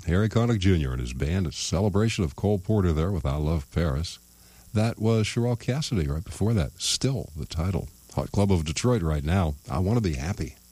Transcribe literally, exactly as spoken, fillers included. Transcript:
Harry Connick Junior and his band, a celebration of Cole Porter there with I Love Paris. That was Sherelle Cassidy right before that. Still the title. Hot Club of Detroit right now. I Want to Be Happy.